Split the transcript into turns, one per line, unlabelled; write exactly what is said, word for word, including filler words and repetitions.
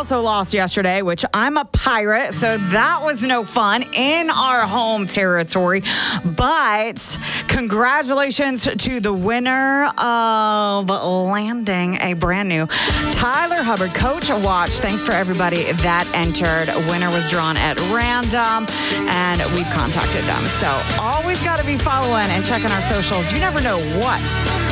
also lost yesterday, which I'm a Pirate, so that was no fun in our home territory. But congratulations to the winner of landing a brand new Tyler Hubbard Coach Watch. Thanks for everybody that entered. Winner was drawn at random, and we've contacted them. So always got to be following and checking our socials. You never know what